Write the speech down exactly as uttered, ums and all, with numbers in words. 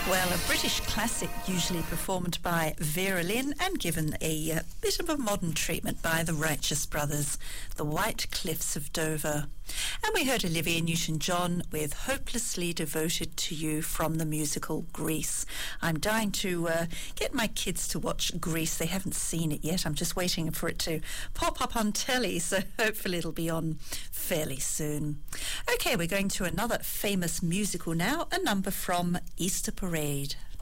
Well, a British classic usually performed by Vera Lynn and given a uh, bit of a modern treatment by the Righteous Brothers, The White Cliffs of Dover. And we heard Olivia Newton-John with Hopelessly Devoted to You from the musical Grease. I'm dying to uh, get my kids to watch Grease. They haven't seen it yet. I'm just waiting for it to pop up on telly, so hopefully it'll be on fairly soon. Okay, we're going to another famous musical now, a number from Easter Parade.